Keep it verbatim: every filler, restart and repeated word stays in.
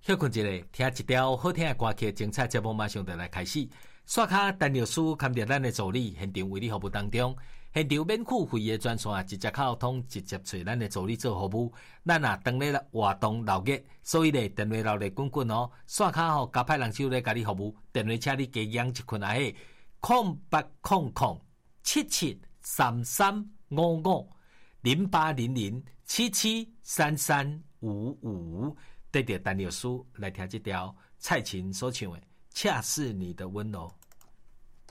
休困一下，听一条好听的歌曲，精彩节目马上就来开始。刷卡陈律师看着咱的助理，现场为你服务当中，现场免付费的专线，直接靠通，直接找咱的助理做服务。咱啊当咧活动闹热，所以咧电话闹热滚滚哦。刷卡吼，加派人手咧甲你服务，电话请你加养一困啊嘿，空八空空七七三三五五零八零零七七三三五五。对着陈律师来听这条蔡琴所唱的《恰似你的温柔》。